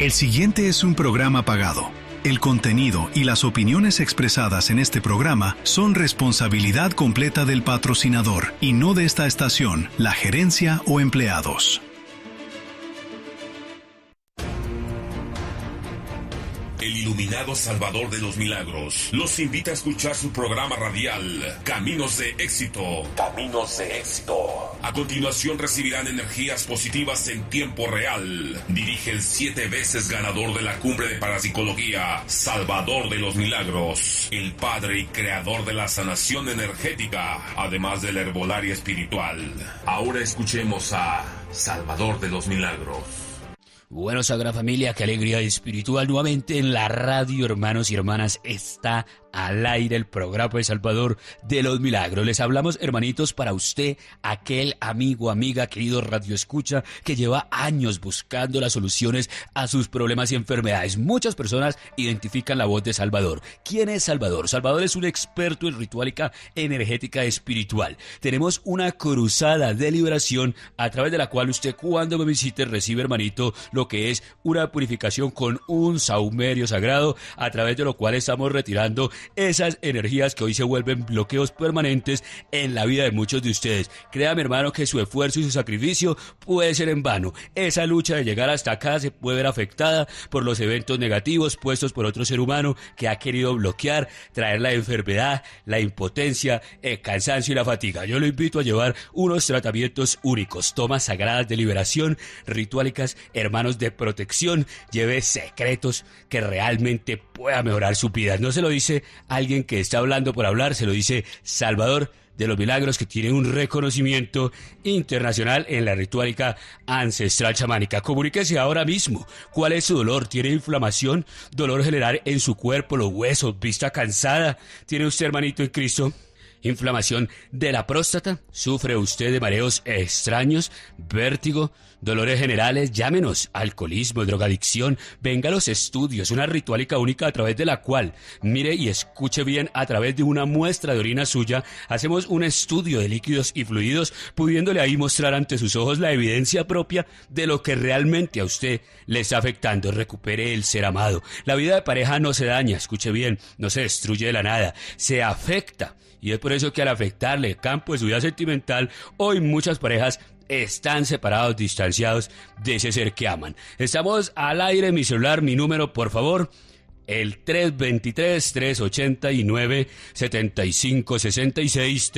El siguiente es un programa pagado. El contenido y las opiniones expresadas en este programa son responsabilidad completa del patrocinador y no de esta estación, la gerencia o empleados. El iluminado Salvador de los Milagros los invita a escuchar su programa radial Caminos de Éxito. Caminos de Éxito. A continuación recibirán energías positivas en tiempo real. Dirige el 7 veces ganador de la Cumbre de Parapsicología, Salvador de los Milagros, el padre y creador de la sanación energética, además de la herbolaria espiritual. Ahora escuchemos a Salvador de los Milagros. Bueno, Sagrada Familia, qué alegría espiritual nuevamente en la radio, hermanos y hermanas, está al aire el programa de Salvador de los Milagros. Les hablamos, hermanitos, para usted, aquel amigo, amiga, querido radio escucha, que lleva años buscando las soluciones a sus problemas y enfermedades. Muchas personas identifican la voz de Salvador. ¿Quién es Salvador? Salvador es un experto en rituálica energética espiritual. Tenemos una cruzada de liberación a través de la cual usted, cuando me visite, recibe, hermanito, lo que es una purificación con un saumerio sagrado, a través de lo cual estamos retirando esas energías que hoy se vuelven bloqueos permanentes en la vida de muchos de ustedes. Créame, hermano, que su esfuerzo y su sacrificio puede ser en vano. Esa lucha de llegar hasta acá se puede ver afectada por los eventos negativos puestos por otro ser humano que ha querido bloquear, traer la enfermedad, la impotencia, el cansancio y la fatiga. Yo lo invito a llevar unos tratamientos únicos, tomas sagradas de liberación, rituálicas, hermanos de protección. Lleve secretos que realmente pueda mejorar su vida. No se lo dice alguien que está hablando por hablar, se lo dice Salvador de los Milagros, que tiene un reconocimiento internacional en la rituálica ancestral chamánica. Comuníquese ahora mismo. ¿Cuál es su dolor? ¿Tiene inflamación? ¿Dolor general en su cuerpo, los huesos, vista cansada? ¿Tiene usted, hermanito en Cristo, inflamación de la próstata? ¿Sufre usted de mareos extraños, vértigo, dolores generales? Llámenos. Alcoholismo, drogadicción. Venga a los estudios, una rituálica única a través de la cual, mire y escuche bien, a través de una muestra de orina suya, hacemos un estudio de líquidos y fluidos, pudiéndole ahí mostrar ante sus ojos la evidencia propia de lo que realmente a usted le está afectando. Recupere el ser amado. La vida de pareja no se daña, escuche bien, no se destruye de la nada, se afecta. Y es por eso que al afectarle el campo de su vida sentimental, hoy muchas parejas están separados, distanciados de ese ser que aman. Estamos al aire, mi celular, mi número, por favor, el 323-389-7566,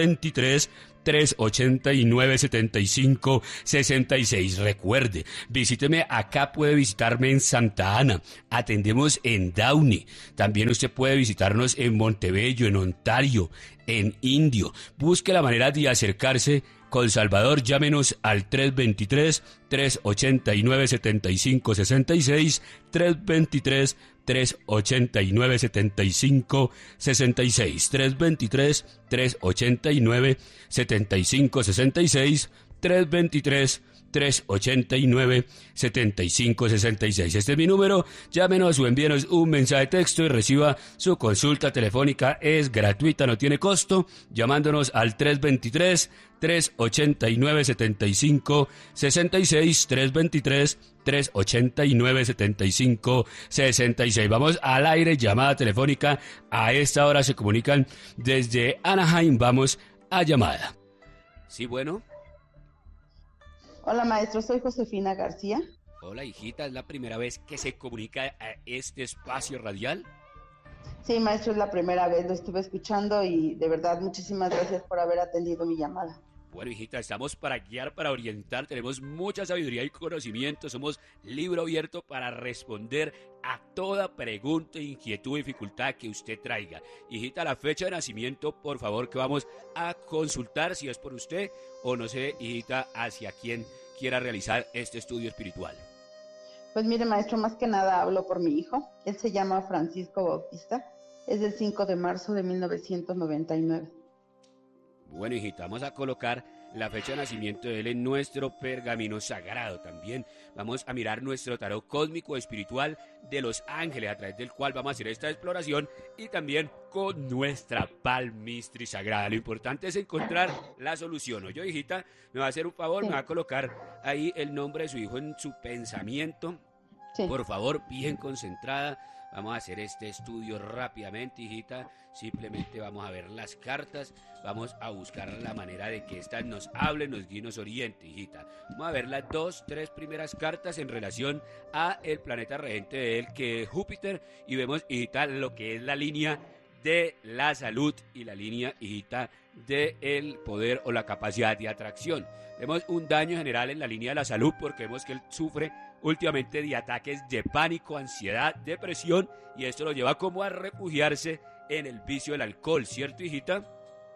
323-389-7566. Recuerde, visíteme acá, puede visitarme en Santa Ana, atendemos en Downey. También usted puede visitarnos en Montebello, en Ontario, en Indio. Busque la manera de acercarse con Salvador. Llámenos al 323-389-7566, 323-389-7566, 323-389-7566, 323-389-7566. Este es mi número. Llámenos o envíenos un mensaje de texto y reciba su consulta telefónica. Es gratuita, no tiene costo. Llamándonos al 323-389-7566, 323-389-7566. Vamos al aire, llamada telefónica. A esta hora se comunican desde Anaheim. Vamos a llamada. Sí, bueno. Hola, maestro, soy Josefina García. Hola, hijita, ¿es la primera vez que se comunica a este espacio radial? Sí, maestro, es la primera vez, lo estuve escuchando y de verdad muchísimas gracias por haber atendido mi llamada. Bueno, hijita, estamos para guiar, para orientar, tenemos mucha sabiduría y conocimiento, somos libro abierto para responder a toda pregunta, inquietud, dificultad que usted traiga. Hijita, la fecha de nacimiento, por favor, que vamos a consultar, si es por usted o no sé, hijita, hacia quién quiera realizar este estudio espiritual. Pues mire, maestro, más que nada hablo por mi hijo. Él se llama Francisco Bautista, es del 5 de marzo de 1999. Bueno, hijita, vamos a colocar la fecha de nacimiento de él en nuestro pergamino sagrado. También vamos a mirar nuestro tarot cósmico espiritual de los ángeles, a través del cual vamos a hacer esta exploración, y también con nuestra palmistri sagrada. Lo importante es encontrar la solución. Oye, hijita, me va a hacer un favor, me va a colocar ahí el nombre de su hijo en su pensamiento, Sí. Por favor, bien concentrada. Vamos a hacer este estudio rápidamente, hijita. Simplemente vamos a ver las cartas. Vamos a buscar la manera de que estas nos hablen, nos guíen, nos oriente, hijita. Vamos a ver las 2, 3 primeras cartas en relación a el planeta regente de él, que es Júpiter. Y vemos, hijita, lo que es la línea de la salud y la línea, hijita, de el poder o la capacidad de atracción. Vemos un daño general en la línea de la salud porque vemos que él sufre últimamente de ataques de pánico, ansiedad, depresión, y esto lo lleva como a refugiarse en el vicio del alcohol, ¿cierto, hijita?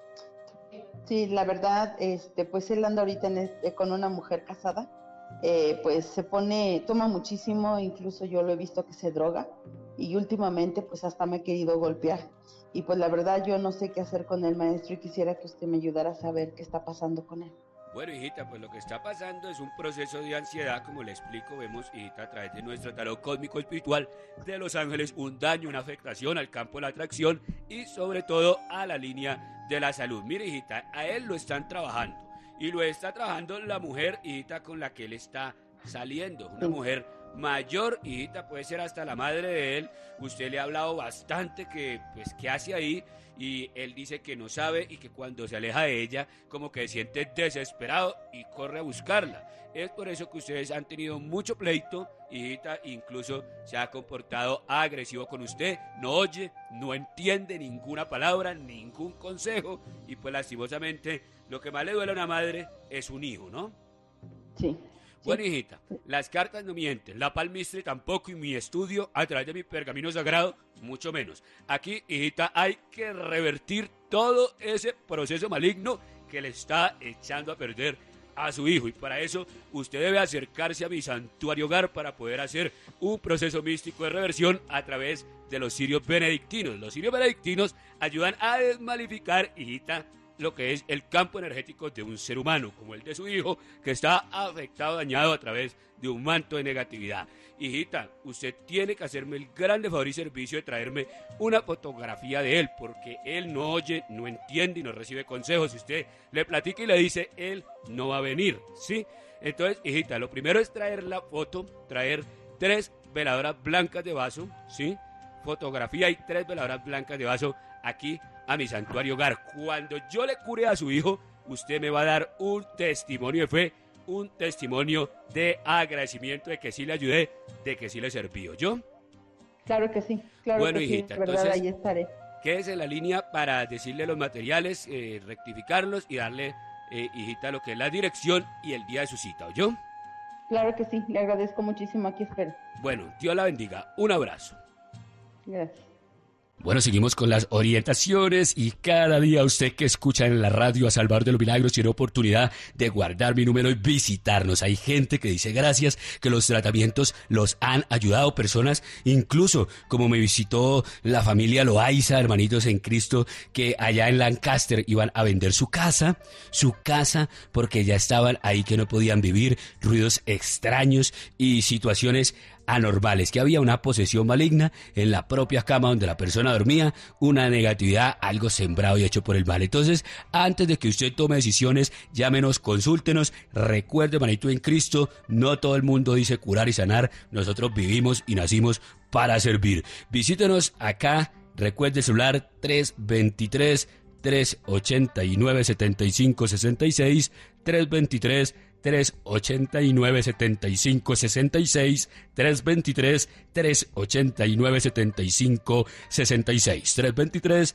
Sí, la verdad, pues él anda ahorita con una mujer casada, pues toma muchísimo, incluso yo lo he visto que se droga, y últimamente pues hasta me ha querido golpear, y pues la verdad yo no sé qué hacer con el maestro y quisiera que usted me ayudara a saber qué está pasando con él. Bueno, hijita, pues lo que está pasando es un proceso de ansiedad, como le explico, vemos, hijita, a través de nuestro tarot cósmico espiritual de los ángeles, un daño, una afectación al campo de la atracción y sobre todo a la línea de la salud. Mire, hijita, a él lo están trabajando y lo está trabajando la mujer, hijita, con la que él está saliendo, una mujer mayor, hijita, puede ser hasta la madre de él. Usted le ha hablado bastante que, pues, qué hace ahí, y él dice que no sabe y que cuando se aleja de ella como que se siente desesperado y corre a buscarla. Es por eso que ustedes han tenido mucho pleito, hijita, incluso se ha comportado agresivo con usted, no oye, no entiende ninguna palabra, ningún consejo, y pues lastimosamente lo que más le duele a una madre es un hijo, ¿no? Sí. Bueno, hijita, las cartas no mienten, la palmistre tampoco, y mi estudio a través de mi pergamino sagrado, mucho menos. Aquí, hijita, hay que revertir todo ese proceso maligno que le está echando a perder a su hijo, y para eso usted debe acercarse a mi santuario hogar para poder hacer un proceso místico de reversión a través de los cirios benedictinos. Los cirios benedictinos ayudan a desmalificar, hijita, lo que es el campo energético de un ser humano, como el de su hijo, que está afectado, dañado a través de un manto de negatividad. Hijita, usted tiene que hacerme el grande favor y servicio de traerme una fotografía de él, porque él no oye, no entiende y no recibe consejos. Si usted le platica y le dice, él no va a venir, ¿sí? Entonces, hijita, lo primero es traer la foto, traer 3 veladoras blancas de vaso, ¿sí? Fotografía y 3 veladoras blancas de vaso aquí a mi santuario hogar. Cuando yo le cure a su hijo, usted me va a dar un testimonio de fe, un testimonio de agradecimiento de que sí le ayudé, de que sí le serví, ¿yo? Claro que sí, claro. Bueno, que hijita, sí, verdad, entonces, ahí estaré. quédese en la línea para decirle los materiales, rectificarlos y darle, hijita, lo que es la dirección y el día de su cita, ¿yo? Claro que sí, le agradezco muchísimo, aquí espero. Bueno, Dios la bendiga, un abrazo. Gracias. Bueno, seguimos con las orientaciones y cada día usted que escucha en la radio a Salvador de los Milagros tiene oportunidad de guardar mi número y visitarnos. Hay gente que dice gracias, que los tratamientos los han ayudado, personas incluso como me visitó la familia Loaiza, hermanitos en Cristo, que allá en Lancaster iban a vender su casa porque ya estaban ahí que no podían vivir, ruidos extraños y situaciones anormales, que había una posesión maligna en la propia cama donde la persona dormía, una negatividad, algo sembrado y hecho por el mal. Entonces, antes de que usted tome decisiones, llámenos, consúltenos, recuerde, hermanito en Cristo, no todo el mundo dice curar y sanar, nosotros vivimos y nacimos para servir. Visítenos acá, recuerde el celular 323-389-7566, 323-389-7566, 323-389-7566,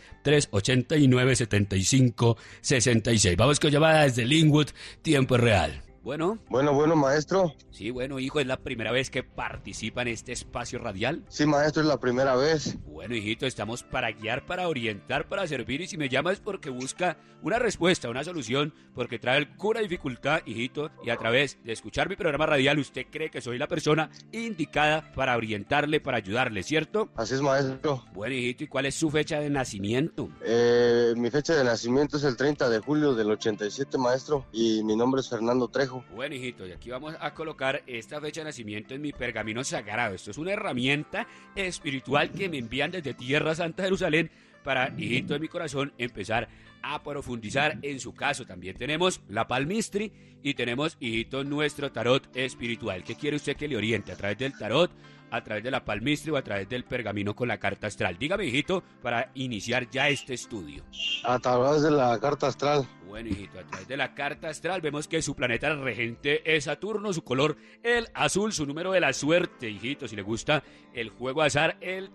323-389-7566. Vamos con llamada desde Linwood, tiempo real. Bueno, maestro. Sí, bueno, hijo, ¿es la primera vez que participa en este espacio radial? Sí, maestro, es la primera vez. Bueno, hijito, estamos para guiar, para orientar, para servir, y si me llama es porque busca una respuesta, una solución, porque trae alguna dificultad, hijito, y a través de escuchar mi programa radial usted cree que soy la persona indicada para orientarle, para ayudarle, ¿cierto? Así es, maestro. Bueno, hijito, ¿y cuál es su fecha de nacimiento? Mi fecha de nacimiento es el 30 de julio del 87, maestro, y mi nombre es Fernando Trejo. Bueno, hijito, y aquí vamos a colocar esta fecha de nacimiento en mi pergamino sagrado. Esto es una herramienta espiritual que me envían desde Tierra Santa, Jerusalén, para, hijito de mi corazón, empezar a profundizar en su caso. También tenemos la palmistry y tenemos, hijito, nuestro tarot espiritual. ¿Qué quiere usted que le oriente? ¿A través del tarot, a través de la palmistry o a través del pergamino con la carta astral? Dígame, hijito, para iniciar ya este estudio. A través de la carta astral. Bueno, hijito, a través de la carta astral vemos que su planeta regente es Saturno, su color el azul, su número de la suerte, hijito, si le gusta el juego azar, el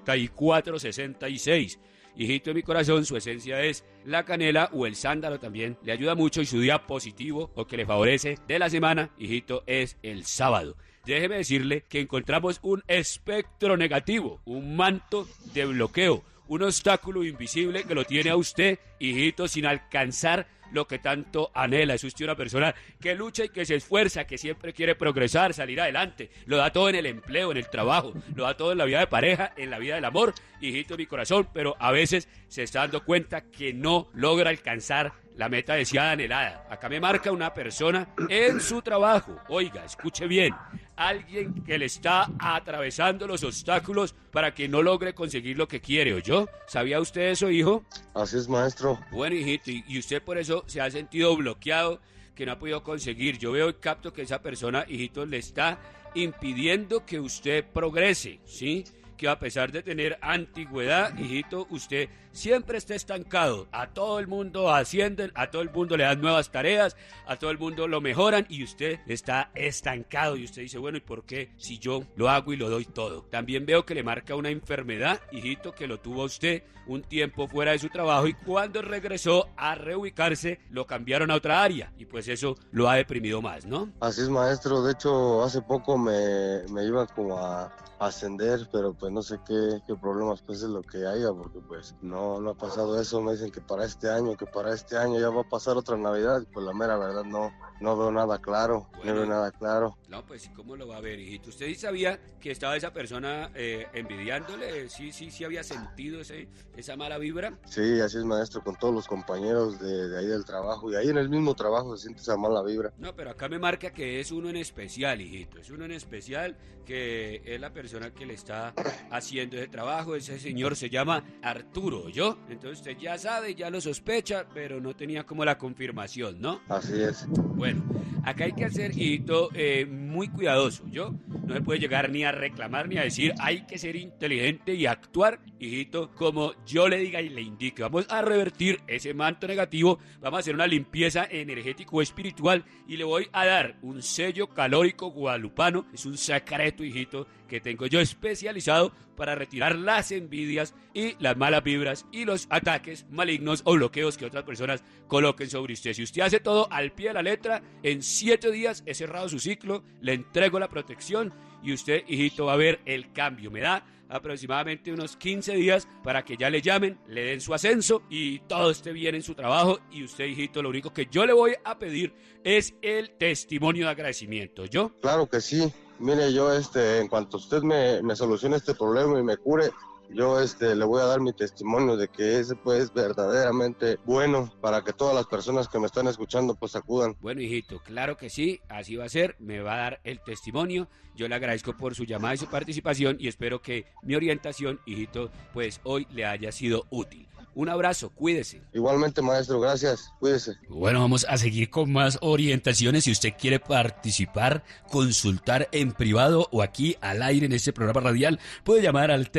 3466. Hijito de mi corazón, su esencia es la canela o el sándalo, también le ayuda mucho, y su día positivo o que le favorece de la semana, hijito, es el sábado. Déjeme decirle que encontramos un espectro negativo, un manto de bloqueo, un obstáculo invisible que lo tiene a usted, hijito, sin alcanzar lo que tanto anhela. Es usted una persona que lucha y que se esfuerza, que siempre quiere progresar, salir adelante. Lo da todo en el empleo, en el trabajo, lo da todo en la vida de pareja, en la vida del amor, hijito de mi corazón, pero a veces se está dando cuenta que no logra alcanzar la meta deseada, anhelada. Acá me marca una persona en su trabajo. Oiga, escuche bien. Alguien que le está atravesando los obstáculos para que no logre conseguir lo que quiere, ¿oyó? ¿Sabía usted eso, hijo? Así es, maestro. Bueno, hijito, y usted por eso se ha sentido bloqueado, que no ha podido conseguir. Yo veo y capto que esa persona, hijito, le está impidiendo que usted progrese, ¿sí? Que a pesar de tener antigüedad, hijito, usted siempre está estancado. A todo el mundo ascienden, a todo el mundo le dan nuevas tareas, a todo el mundo lo mejoran y usted está estancado. Y usted dice, bueno, ¿y por qué si yo lo hago y lo doy todo? También veo que le marca una enfermedad, hijito, que lo tuvo usted un tiempo fuera de su trabajo y cuando regresó a reubicarse lo cambiaron a otra área y pues eso lo ha deprimido más, ¿no? Así es, maestro. De hecho, hace poco me iba como a ascender, pero pues no sé qué problemas pues es lo que haya, porque pues no ha pasado eso. Me dicen que para este año ya va a pasar otra Navidad, y pues la mera verdad no veo nada claro, Bueno, no veo nada claro. No, pues ¿cómo lo va a ver, hijito? ¿Usted sí sabía que estaba esa persona envidiándole? ¿Sí había sentido esa mala vibra? Sí, así es, maestro, con todos los compañeros de ahí del trabajo, y ahí en el mismo trabajo se siente esa mala vibra. No, pero acá me marca que es uno en especial, hijito. Es uno en especial que es la persona que le está haciendo ese trabajo. Ese señor se llama Arturo, ¿yo? Entonces usted ya sabe, ya lo sospecha, pero no tenía como la confirmación, ¿no? Así es. Bueno, acá hay que hacer, hijito, muy cuidadoso, ¿yo? No se puede llegar ni a reclamar ni a decir, hay que ser inteligente y actuar, hijito, como yo le diga y le indique. Vamos a revertir ese manto negativo, vamos a hacer una limpieza energético-espiritual y le voy a dar un sello calórico guadalupano. Es un secreto, hijito, que tengo yo especializado para retirar las envidias y las malas vibras y los ataques malignos o bloqueos que otras personas coloquen sobre usted. Si usted hace todo al pie de la letra, en 7 días he cerrado su ciclo, le entrego la protección y usted, hijito, va a ver el cambio. Me da aproximadamente unos 15 días para que ya le llamen, le den su ascenso y todo esté bien en su trabajo. Y usted, hijito, lo único que yo le voy a pedir es el testimonio de agradecimiento, ¿yo? Claro que sí. Mire, yo en cuanto usted me solucione este problema y me cure, yo le voy a dar mi testimonio de que ese pues es verdaderamente bueno para que todas las personas que me están escuchando pues acudan. Bueno, hijito, claro que sí, así va a ser, me va a dar el testimonio. Yo le agradezco por su llamada y su participación y espero que mi orientación, hijito, pues hoy le haya sido útil. Un abrazo, cuídese. Igualmente, maestro, gracias, cuídese. Bueno, vamos a seguir con más orientaciones. Si usted quiere participar, consultar en privado o aquí al aire en este programa radial, puede llamar al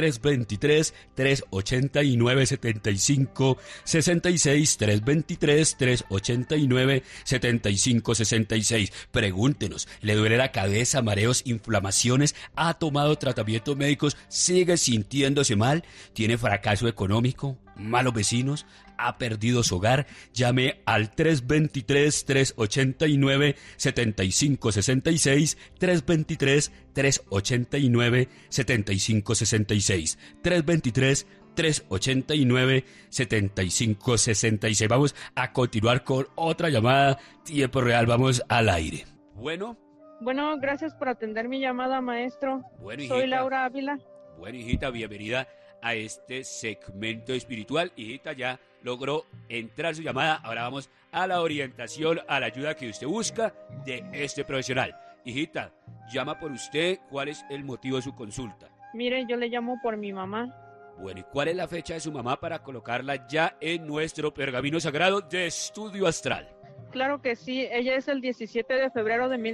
323-389-7566, 323-389-7566. Pregúntenos, ¿le duele la cabeza, mareos, inflamaciones? ¿Ha tomado tratamientos médicos? ¿Sigue sintiéndose mal? ¿Tiene fracaso económico? ¿Malos vecinos? ¿Ha perdido su hogar? Llame al 323-389-7566, 323-389-7566, 323-389-7566. Vamos a continuar con otra llamada, tiempo real, vamos al aire. Bueno, gracias por atender mi llamada, maestro. Bueno, Soy Laura Ávila. Bueno, hijita, bienvenida a este segmento espiritual. Hijita, ya logró entrar su llamada. Ahora vamos a la orientación, a la ayuda que usted busca de este profesional. Hijita, llama por usted. ¿Cuál es el motivo de su consulta? Mire, yo le llamo por mi mamá. Bueno, ¿y cuál es la fecha de su mamá para colocarla ya en nuestro pergamino sagrado de estudio astral? Claro que sí, ella es el 17 de febrero de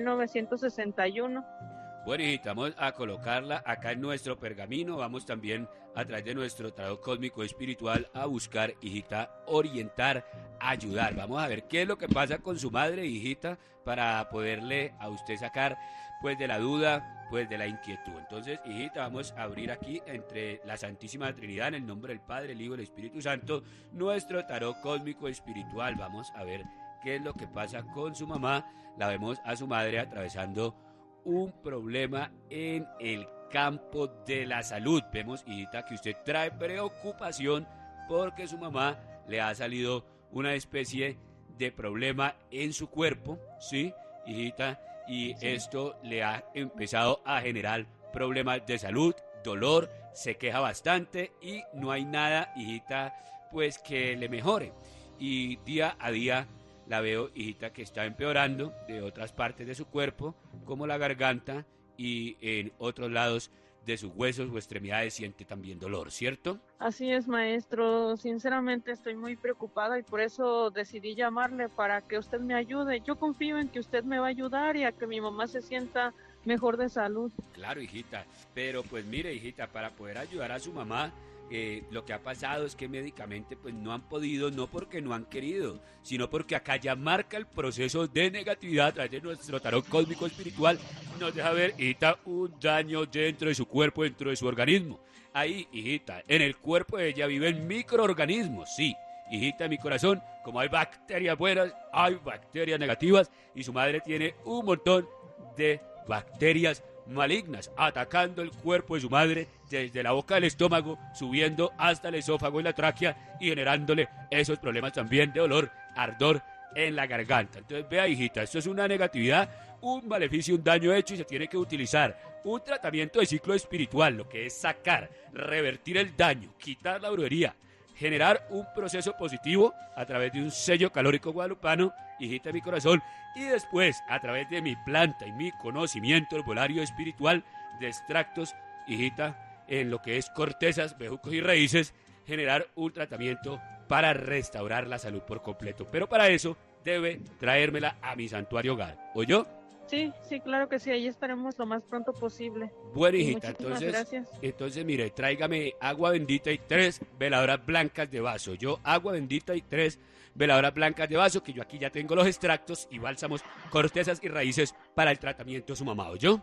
1961. Bueno, hijita, vamos a colocarla acá en nuestro pergamino. Vamos también a través de nuestro tarot cósmico espiritual a buscar, hijita, orientar, ayudar. Vamos a ver qué es lo que pasa con su madre, hijita, para poderle a usted sacar pues de la duda, pues de la inquietud. Entonces, hijita, vamos a abrir aquí entre la Santísima Trinidad, en el nombre del Padre, el Hijo y el Espíritu Santo, nuestro tarot cósmico espiritual. Vamos a ver qué es lo que pasa con su mamá. La vemos a su madre atravesando un problema en el campo de la salud. Vemos, hijita, que usted trae preocupación porque su mamá le ha salido una especie de problema en su cuerpo, ¿sí, hijita? Y esto le ha empezado a generar problemas de salud, dolor, se queja bastante y no hay nada, hijita, pues que le mejore. Y día a día la veo, hijita, que está empeorando de otras partes de su cuerpo, como la garganta, y en otros lados de sus huesos o extremidades siente también dolor, ¿cierto? Así es, maestro. Sinceramente estoy muy preocupada y por eso decidí llamarle para que usted me ayude. Yo confío en que usted me va a ayudar y a que mi mamá se sienta mejor de salud. Claro, hijita, pero pues mire, hijita, para poder ayudar a su mamá, lo que ha pasado es que médicamente pues no han podido, no porque no han querido, sino porque acá ya marca el proceso de negatividad a través de nuestro tarot cósmico espiritual. Nos deja ver, hijita, un daño dentro de su cuerpo, dentro de su organismo. Ahí, hijita, en el cuerpo de ella viven microorganismos, sí. Hijita, en mi corazón, como hay bacterias buenas, hay bacterias negativas, y su madre tiene un montón de bacterias malignas atacando el cuerpo de su madre desde la boca del estómago, subiendo hasta el esófago y la tráquea y generándole esos problemas también de dolor, ardor en la garganta. Entonces vea, hijita, esto es una negatividad, un maleficio, un daño hecho, y se tiene que utilizar un tratamiento de ciclo espiritual, lo que es sacar, revertir el daño, quitar la brujería, generar un proceso positivo a través de un sello calórico guadalupano, hijita de mi corazón, y después a través de mi planta y mi conocimiento herbolario espiritual de extractos, hijita, en lo que es cortezas, bejucos y raíces, generar un tratamiento para restaurar la salud por completo. Pero para eso debe traérmela a mi santuario hogar. ¿Oyó? Sí, claro que sí, ahí estaremos lo más pronto posible. Bueno, hijita, Muchísimas gracias. entonces mire, tráigame agua bendita y 3 veladoras blancas de vaso. Yo, agua bendita y 3 veladoras blancas de vaso, que yo aquí ya tengo los extractos y bálsamos, cortezas y raíces para el tratamiento de su mamá, ¿oyó?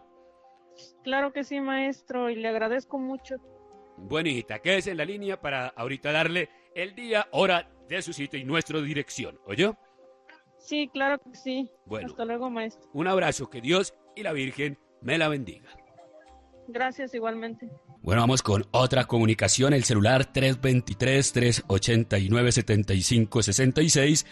Claro que sí, maestro, y le agradezco mucho. Bueno, hijita, quédese en la línea para ahorita darle el día, hora de su cita y nuestra dirección, ¿oyó? Sí, claro que sí. Bueno. Hasta luego, maestro. Un abrazo, que Dios y la Virgen me la bendiga. Gracias igualmente. Bueno, vamos con otra comunicación, el celular 323-389-7566,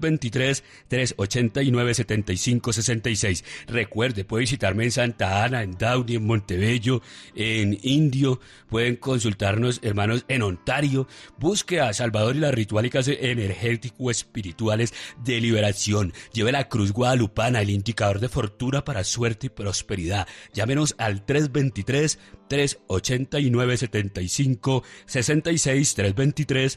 323-389-7566. Recuerde, puede visitarme en Santa Ana, en Downey, en Montebello, en Indio, pueden consultarnos, hermanos, en Ontario. Busque a Salvador y las rituálicas energético-espirituales de liberación. Lleve la cruz guadalupana, el indicador de fortuna para suerte y prosperidad. Llámenos al 323-389-7566,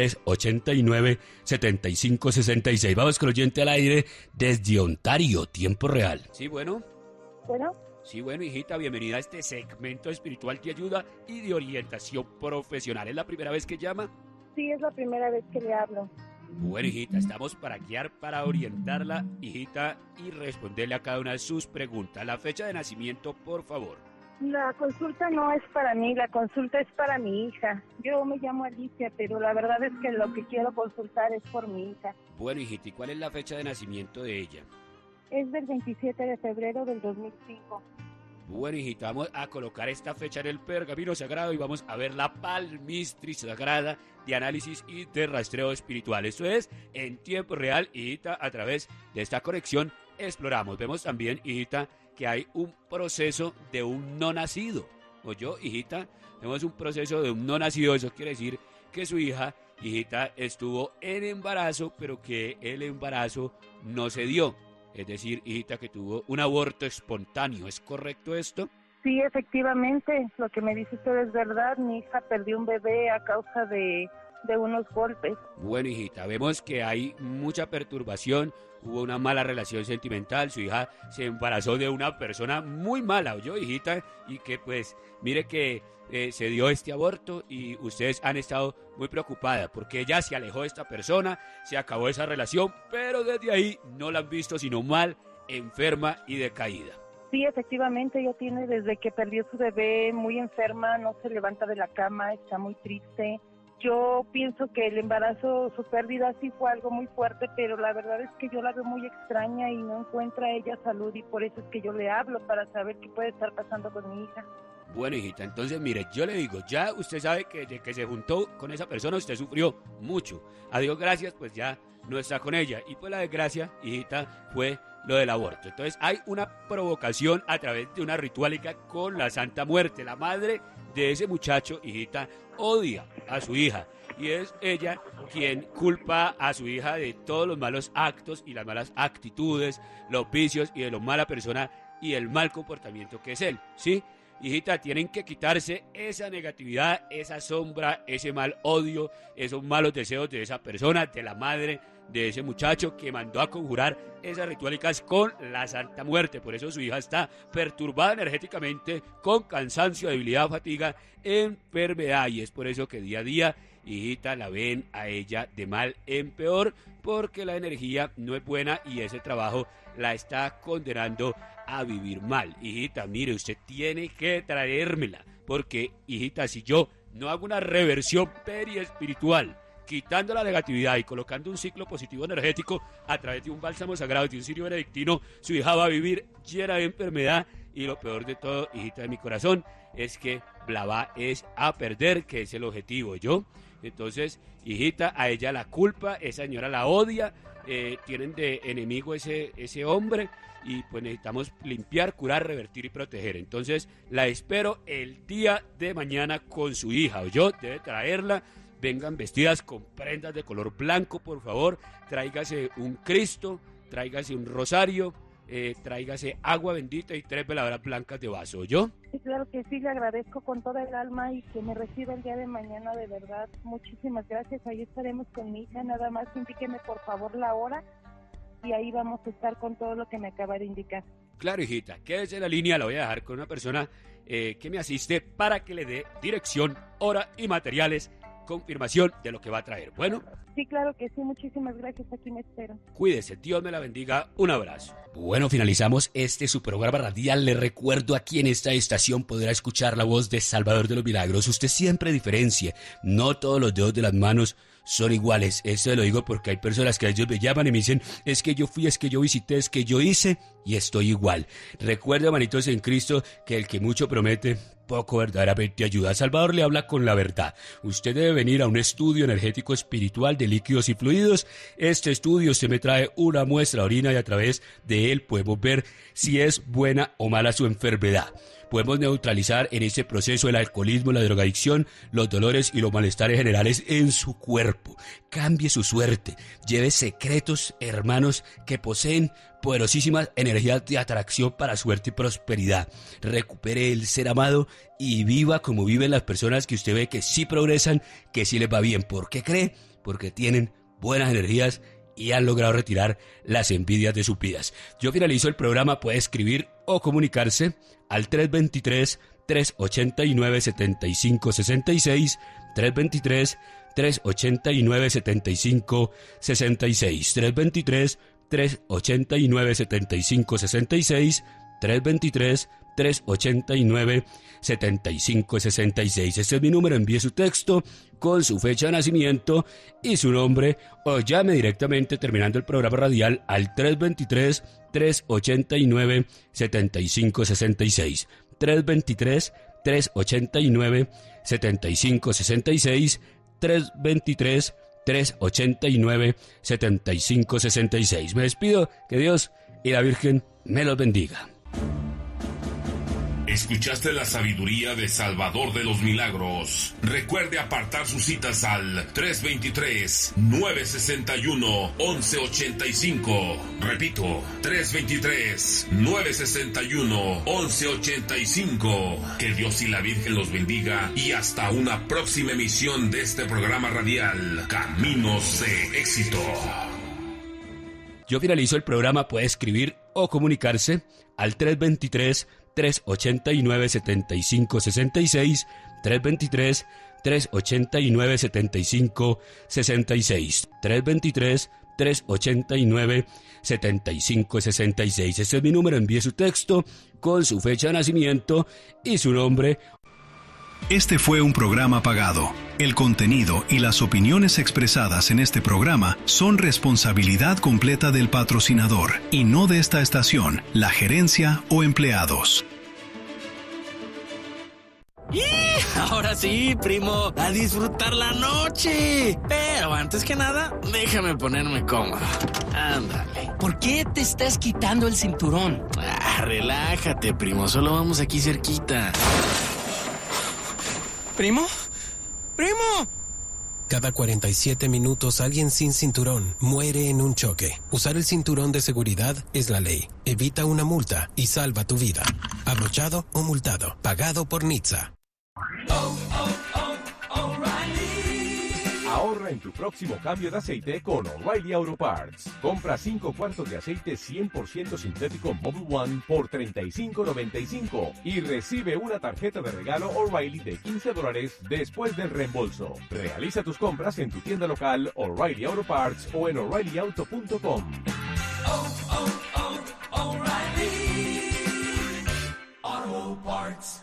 323-389-7566. Vamos con el oyente al aire desde Ontario, tiempo real. Sí, bueno. Bueno. Sí, bueno, hijita, bienvenida a este segmento espiritual de ayuda y de orientación profesional. ¿Es la primera vez que llama? Sí, es la primera vez que le hablo. Bueno, hijita, estamos para guiar, para orientarla, hijita, y responderle a cada una de sus preguntas. La fecha de nacimiento, por favor. La consulta no es para mí, la consulta es para mi hija. Yo me llamo Alicia, pero la verdad es que lo que quiero consultar es por mi hija. Bueno, hijita, ¿y cuál es la fecha de nacimiento de ella? Es del 27 de febrero del 2005. Bueno, hijita, vamos a colocar esta fecha en el pergamino sagrado y vamos a ver la palmistris sagrada de análisis y de rastreo espiritual. Esto es en tiempo real, hijita, a través de esta conexión exploramos. Vemos también, hijita, que hay un proceso de un no nacido. ¿Oyó, hijita? Vemos un proceso de un no nacido. Eso quiere decir que su hija, hijita, estuvo en embarazo, pero que el embarazo no se dio. Es decir, hijita, que tuvo un aborto espontáneo. ¿Es correcto esto? Sí, efectivamente, lo que me dice usted es verdad. Mi hija perdió un bebé a causa de unos golpes. Bueno, hijita, vemos que hay mucha perturbación, hubo una mala relación sentimental, su hija se embarazó de una persona muy mala, ¿oyó, hijita? Y que pues, mire que se dio este aborto y ustedes han estado muy preocupadas porque ella se alejó de esta persona, se acabó esa relación, pero desde ahí no la han visto sino mal, enferma y decaída. Sí, efectivamente, ella tiene desde que perdió su bebé muy enferma, no se levanta de la cama, está muy triste. Yo pienso que el embarazo, su pérdida sí fue algo muy fuerte, pero la verdad es que yo la veo muy extraña y no encuentra ella salud y por eso es que yo le hablo para saber qué puede estar pasando con mi hija. Bueno, hijita, entonces mire, yo le digo, ya usted sabe que desde que se juntó con esa persona usted sufrió mucho. A Dios gracias, pues ya no está con ella. Y pues la desgracia, hijita, fue lo del aborto. Entonces hay una provocación a través de una ritualica con la Santa Muerte. La madre de ese muchacho, hijita, odia a su hija. Y es ella quien culpa a su hija de todos los malos actos y las malas actitudes, los vicios y de lo mala persona y el mal comportamiento que es él, ¿sí? Hijita, tienen que quitarse esa negatividad, esa sombra, ese mal odio, esos malos deseos de esa persona, de la madre de ese muchacho que mandó a conjurar esas ritualicas con la Santa Muerte. Por eso su hija está perturbada energéticamente, con cansancio, debilidad, fatiga, enfermedad. Y es por eso que día a día, hijita, la ven a ella de mal en peor, porque la energía no es buena y ese trabajo la está condenando a vivir mal. Hijita, mire, usted tiene que traérmela, porque, hijita, si yo no hago una reversión periespiritual, quitando la negatividad y colocando un ciclo positivo energético a través de un bálsamo sagrado, de un cirio benedictino, su hija va a vivir llena de enfermedad. Y lo peor de todo, hijita de mi corazón, es que la va es a perder, que es el objetivo, ¿yo? Entonces, hijita, a ella la culpa, esa señora la odia, tienen de enemigo ese hombre, y pues necesitamos limpiar, curar, revertir y proteger. Entonces, la espero el día de mañana con su hija, ¿oyó? Debe traerla. Vengan vestidas con prendas de color blanco, por favor. Tráigase un Cristo, tráigase un rosario, tráigase agua bendita y 3 veladoras blancas de vaso, ¿yo? Sí, claro que sí, le agradezco con toda el alma y que me reciba el día de mañana, de verdad. Muchísimas gracias, ahí estaremos con mi hija, nada más indíqueme por favor la hora y ahí vamos a estar con todo lo que me acaba de indicar. Claro, hijita, quédese en la línea, la voy a dejar con una persona que me asiste para que le dé dirección, hora y materiales, confirmación de lo que va a traer. Bueno. Sí, claro que sí, muchísimas gracias, aquí me espero. Cuídese, Dios me la bendiga, un abrazo. Bueno, finalizamos su programa radial. Le recuerdo, aquí en esta estación podrá escuchar la voz de Salvador de los Milagros. Usted siempre diferencie, no todos los dedos de las manos son iguales. Esto lo digo porque hay personas que a ellos me llaman y me dicen, es que yo fui, es que yo visité, es que yo hice y estoy igual. Recuerda, hermanitos en Cristo, que el que mucho promete, poco verdaderamente ayuda. Salvador le habla con la verdad. Usted debe venir a un estudio energético espiritual de líquidos y fluidos. Este estudio se me trae una muestra de orina y a través de él podemos ver si es buena o mala su enfermedad. Podemos neutralizar en ese proceso el alcoholismo, la drogadicción, los dolores y los malestares generales en su cuerpo. Cambie su suerte. Lleve secretos, hermanos, que poseen poderosísimas energías de atracción para suerte y prosperidad. Recupere el ser amado y viva como viven las personas que usted ve que sí progresan, que sí les va bien. ¿Por qué cree? Porque tienen buenas energías y han logrado retirar las envidias de sus vidas. Yo finalizo el programa, puede escribir o comunicarse al 323-389-7566, 323-389-7566, 323-389-7566, 323-389-7566. Este es mi número, envíe su texto con su fecha de nacimiento y su nombre o llame directamente terminando el programa radial al 323-389-7566. 323-389-7566, 323-389-7566. Me despido, que Dios y la Virgen me los bendiga. Escuchaste la sabiduría de Salvador de los Milagros. Recuerde apartar sus citas al 323-961-1185. Repito, 323-961-1185. Que Dios y la Virgen los bendiga y hasta una próxima emisión de este programa radial, Caminos de Éxito. Yo finalizo el programa, puede escribir o comunicarse al 323-389-7566, 323-389-7566, 323-389-7566. Este es mi número, envíe su texto con su fecha de nacimiento y su nombre. Este fue un programa pagado. El contenido y las opiniones expresadas en este programa son responsabilidad completa del patrocinador y no de esta estación, la gerencia o empleados. ¡Y! Ahora sí, primo, a disfrutar la noche. Pero antes que nada, déjame ponerme cómodo. Ándale. ¿Por qué te estás quitando el cinturón? Relájate, primo, solo vamos aquí cerquita. ¿Primo? ¡Primo! Cada 47 minutos alguien sin cinturón muere en un choque. Usar el cinturón de seguridad es la ley. Evita una multa y salva tu vida. Abrochado o multado. Pagado por NHTSA. Ahorra en tu próximo cambio de aceite con O'Reilly Auto Parts. Compra 5 cuartos de aceite 100% sintético Mobil One por $35.95 y recibe una tarjeta de regalo O'Reilly de $15 después del reembolso. Realiza tus compras en tu tienda local O'Reilly Auto Parts o en O'ReillyAuto.com. O'Reilly Auto Parts.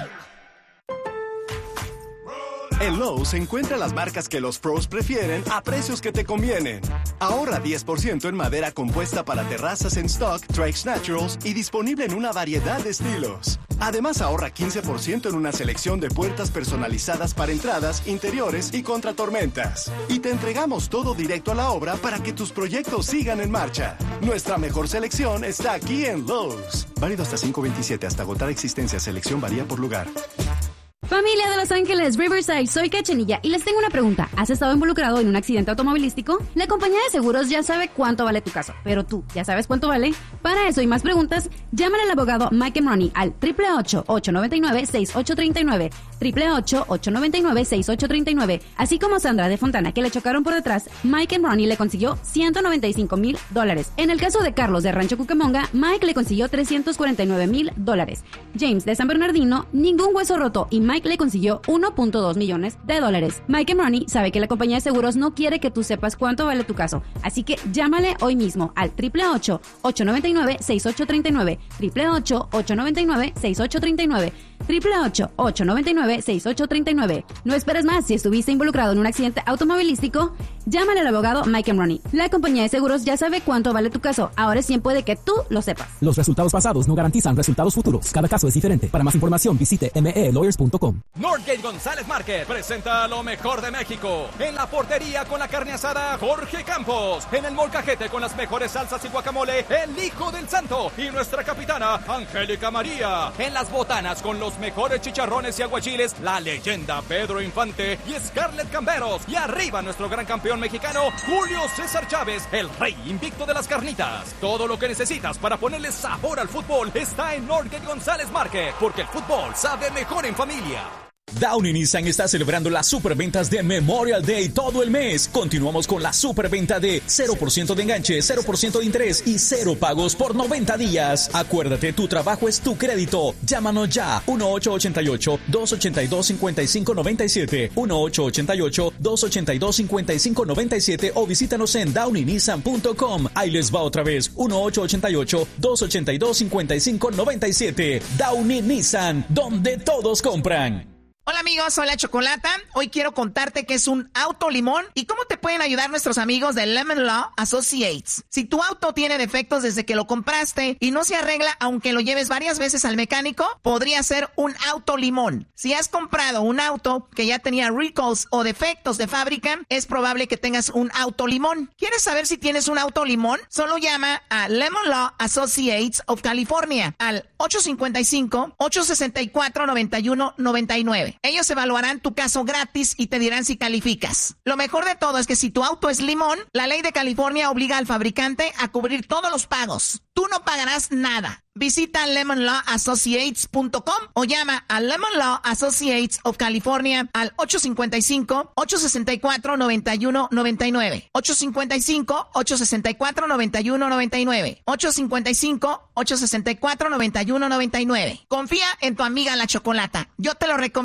En Lowe's encuentra las marcas que los pros prefieren a precios que te convienen. Ahorra 10% en madera compuesta para terrazas en stock, Trex Naturals y disponible en una variedad de estilos. Además ahorra 15% en una selección de puertas personalizadas para entradas, interiores y contra tormentas. Y te entregamos todo directo a la obra para que tus proyectos sigan en marcha. Nuestra mejor selección está aquí en Lowe's. Válido hasta 5/27, hasta agotar existencia. Selección varía por lugar. Familia de Los Ángeles, Riverside, soy Cachanilla y les tengo una pregunta. ¿Has estado involucrado en un accidente automovilístico? La compañía de seguros ya sabe cuánto vale tu caso, pero tú, ¿ya sabes cuánto vale? Para eso y más preguntas, llámale al abogado Mike Money al 888-899-6839, 888-899-6839. Así como Sandra de Fontana, que le chocaron por detrás, Mike Money le consiguió $195,000. En el caso de Carlos de Rancho Cucamonga, Mike le consiguió $349,000. James de San Bernardino, ningún hueso roto y Mike le consiguió $1.2 millones. Mike Money sabe que la compañía de seguros no quiere que tú sepas cuánto vale tu caso, así que llámale hoy mismo al 888-899-6839, 888-899-6839, 888-899-6839. No esperes más. Si estuviste involucrado en un accidente automovilístico, llámale al abogado Mike Money. La compañía de seguros ya sabe cuánto vale tu caso. Ahora es tiempo de que tú lo sepas. Los resultados pasados no garantizan resultados futuros. Cada caso es diferente. Para más información visite melawyers.com. Northgate González Market presenta lo mejor de México. En la portería con la carne asada, Jorge Campos. En el molcajete con las mejores salsas y guacamole, el Hijo del Santo. Y nuestra capitana, Angélica María. En las botanas con los mejores chicharrones y aguachiles, la leyenda Pedro Infante y Scarlett Camberos. Y arriba nuestro gran campeón mexicano, Julio César Chávez, el rey invicto de las carnitas. Todo lo que necesitas para ponerle sabor al fútbol está en Northgate González Market, porque el fútbol sabe mejor en familia. Downey Nissan está celebrando las superventas de Memorial Day todo el mes. Continuamos con la superventa de 0% de enganche, 0% de interés y 0 pagos por 90 días. Acuérdate, tu trabajo es tu crédito. Llámanos ya, 1-888-282-5597, 1-888-282-5597 o visítanos en downeynissan.com. Ahí les va otra vez, 1-888-282-5597. Downey Nissan, donde todos compran. Hola amigos, soy la Chocolata. Hoy quiero contarte qué es un auto limón y cómo te pueden ayudar nuestros amigos de Lemon Law Associates. Si tu auto tiene defectos desde que lo compraste y no se arregla aunque lo lleves varias veces al mecánico, podría ser un auto limón. Si has comprado un auto que ya tenía recalls o defectos de fábrica, es probable que tengas un auto limón. ¿Quieres saber si tienes un auto limón? Solo llama a Lemon Law Associates of California al 855-864-9199. Ellos evaluarán tu caso gratis y te dirán si calificas. Lo mejor de todo es que si tu auto es limón, la ley de California obliga al fabricante a cubrir todos los pagos. Tú no pagarás nada. Visita lemonlawassociates.com o llama a Lemon Law Associates of California al 855-864-9199. 855-864-9199. 855-864-9199. Confía en tu amiga la Chocolata. Yo te lo recomiendo.